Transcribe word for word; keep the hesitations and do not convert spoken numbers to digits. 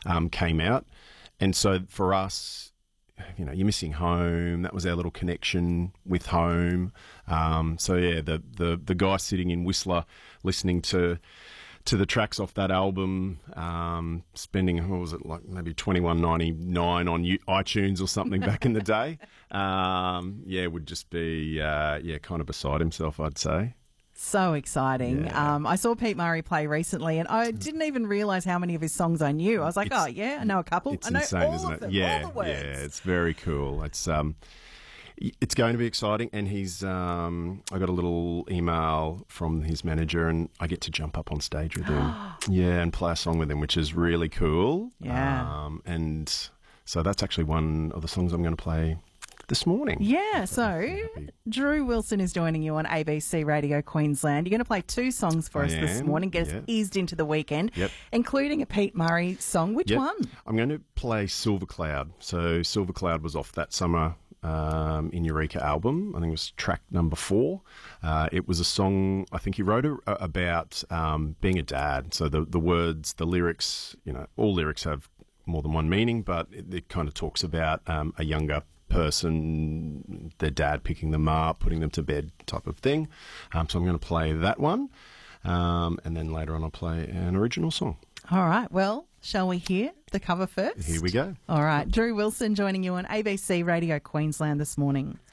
um, came out. And so for us, you know, you're missing home. That was our little connection with home. Um, so yeah, the, the the guy sitting in Whistler listening to to the tracks off that album, um, spending what was it like maybe twenty-one ninety-nine on iTunes or something back in the day. Um, yeah, would just be uh, yeah kind of beside himself, I'd say. So exciting. Yeah. Um, I saw Pete Murray play recently and I didn't even realise how many of his songs I knew. I was like, It's- oh, yeah, I know a couple. It's I know insane, all isn't of it? them, Yeah, all the words. yeah, it's very cool. It's um, it's going to be exciting, and he's um, I got a little email from his manager, and I get to jump up on stage with him, yeah, and play a song with him, which is really cool. Yeah. um, and so that's actually one of the songs I'm going to play this morning. Yeah, so happy. Drew Wilson is joining you on A B C Radio Queensland. You're going to play two songs for I us this am, morning, get yeah. us eased into the weekend, Yep. including a Pete Murray song. Which Yep. one? I'm going to play Silver Cloud. So Silver Cloud was off that summer um, in Eureka album. I think it was track number four. Uh, it was a song I think he wrote a, about um, being a dad. So the the words, the lyrics, you know, all lyrics have more than one meaning, but it, it kind of talks about um, a younger person, their dad picking them up, putting them to bed type of thing. Um, so I'm going to play that one. Um, and then later on I'll play an original song. All right, well, shall we hear the cover first? Here we go. All right, Drew Wilson joining you on A B C Radio Queensland this morning.